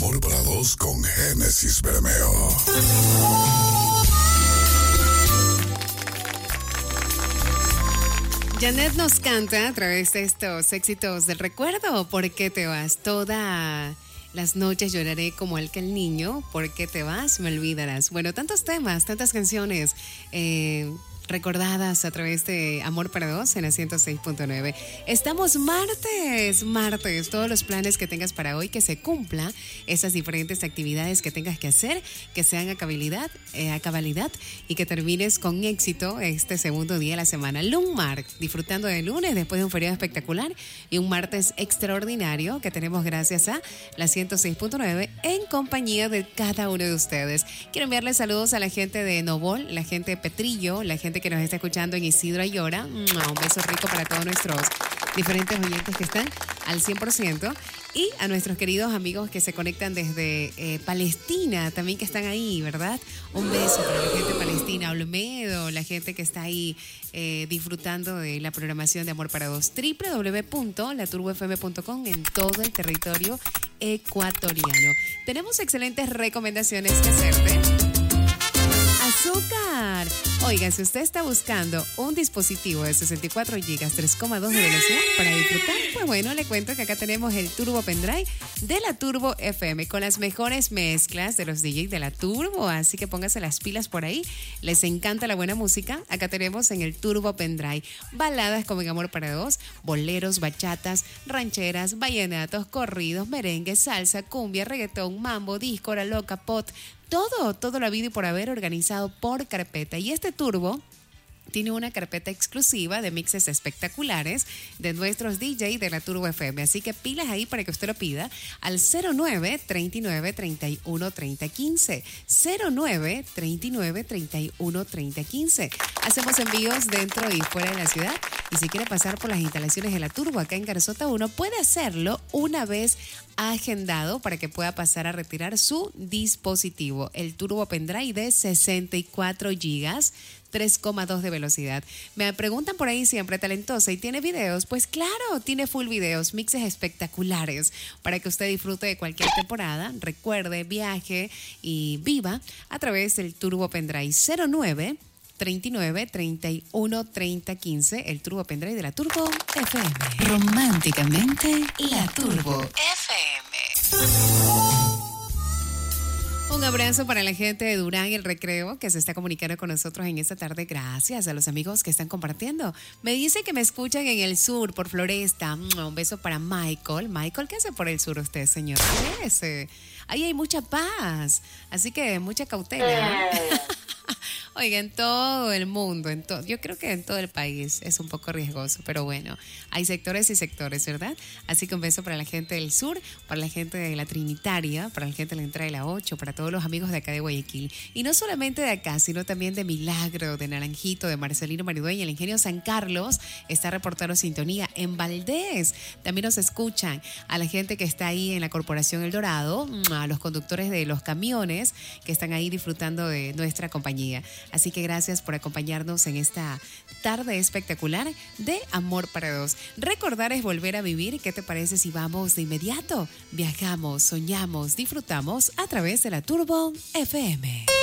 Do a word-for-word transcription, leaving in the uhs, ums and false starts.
Amor para dos con Génesis Bermeo. Janet nos canta a través de estos éxitos del recuerdo. ¿Por qué te vas? Todas las noches lloraré como aquel niño. ¿Por qué te vas? Me olvidarás. Bueno, tantos temas, tantas canciones eh, recordadas a través de Amor para Dos en la ciento seis punto nueve. Estamos martes, martes. Todos los planes que tengas para hoy, que se cumplan esas diferentes actividades que tengas que hacer, que sean a cabalidad, eh, a cabalidad y que termines con éxito este segundo día de la semana. Lunmark, disfrutando de lunes después de un feriado espectacular y un martes extraordinario que tenemos gracias a la ciento seis punto nueve en compañía de cada uno de ustedes. Quiero enviarles saludos a la gente de Novol, la gente de Petrillo, la gente que nos está escuchando en Isidro Ayora. Un beso rico para todos nuestros diferentes oyentes que están al cien por ciento y a nuestros queridos amigos que se conectan desde eh, Palestina, también que están ahí, ¿verdad? Un beso para la gente de Palestina, Olmedo, la gente que está ahí eh, disfrutando de la programación de Amor para Dos, doble u doble u doble u punto la turbo f m punto com en todo el territorio ecuatoriano. Tenemos excelentes recomendaciones que hacerte. Azúcar. Oiga, si usted está buscando un dispositivo de sesenta y cuatro gigas, tres coma dos de velocidad para disfrutar, pues bueno, le cuento que acá tenemos el Turbo Pendrive de la Turbo F M con las mejores mezclas de los D Js de la Turbo, así que póngase las pilas por ahí. Les encanta la buena música. Acá tenemos en el Turbo Pendrive baladas como en Amor para Dos, boleros, bachatas, rancheras, vallenatos, corridos, merengue, salsa, cumbia, reggaetón, mambo, disco, la loca, pop. Todo, todo lo habido y por haber organizado por carpeta. Y este turbo tiene una carpeta exclusiva de mixes espectaculares de nuestros D J de la Turbo F M. Así que pilas ahí para que usted lo pida al cero nueve, treinta y nueve, treinta y uno, treinta, quince. cero nueve, treinta y nueve, treinta y uno, treinta, quince. Hacemos envíos dentro y fuera de la ciudad. Y si quiere pasar por las instalaciones de la Turbo acá en Garzota uno, puede hacerlo una vez agendado para que pueda pasar a retirar su dispositivo. El Turbo Pendrive de sesenta y cuatro gigas, tres coma dos de velocidad. Me preguntan por ahí siempre, talentosa, ¿y tiene videos? Pues claro, tiene full videos, mixes espectaculares para que usted disfrute de cualquier temporada. Recuerde, viaje y viva a través del Turbo Pendrive. Cero nueve, treinta y nueve, treinta y uno, treinta, quince, el Turbo Pendrive de la Turbo F M. Románticamente, la Turbo F M. Un abrazo para la gente de Durán y el Recreo que se está comunicando con nosotros en esta tarde. Gracias a los amigos que están compartiendo. Me dice que me escuchan en el sur, por Floresta. Un beso para Michael. Michael, ¿qué hace por el sur usted, señor? ¿Qué es? Ahí hay mucha paz, así que mucha cautela. Oiga, en todo el mundo, en to- yo creo que en todo el país es un poco riesgoso, pero bueno, hay sectores y sectores, ¿verdad? Así que un beso para la gente del sur, para la gente de la Trinitaria, para la gente de la entrada de la ocho, para todos los amigos de acá de Guayaquil. Y no solamente de acá, sino también de Milagro, de Naranjito, de Marcelino Maridueña, el Ingenio San Carlos está reportando sintonía. En Valdés también nos escuchan, a la gente que está ahí en la Corporación El Dorado, a los conductores de los camiones que están ahí disfrutando de nuestra compañía. Así que gracias por acompañarnos en esta tarde espectacular de Amor para Dos. Recordar es volver a vivir. ¿Qué te parece si vamos de inmediato? Viajamos, soñamos, disfrutamos a través de la Turbo F M.